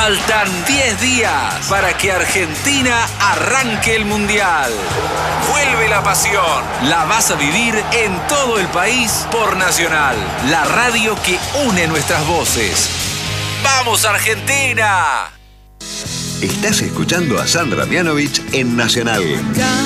Faltan 10 días para que Argentina arranque el Mundial. Vuelve la pasión. La vas a vivir en todo el país por Nacional, la radio que une nuestras voces. ¡Vamos, Argentina! Estás escuchando a Sandra Mianovich en Nacional.